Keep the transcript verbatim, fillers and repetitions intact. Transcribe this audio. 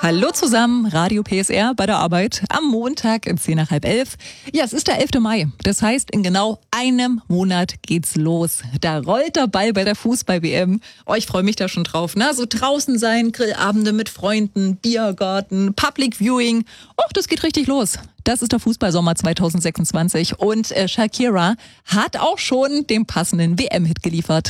Hallo zusammen, Radio P S R bei der Arbeit am Montag um zehn nach halb elf. Ja, es ist der elfte Mai. Das heißt, in genau einem Monat geht's los. Da rollt der Ball bei der Fußball-W M. Oh, ich freue mich da schon drauf. Ne? So draußen sein, Grillabende mit Freunden, Biergarten, Public Viewing. Och, das geht richtig los. Das ist der Fußballsommer zwanzig sechsundzwanzig und äh, Shakira hat auch schon den passenden W M-Hit geliefert.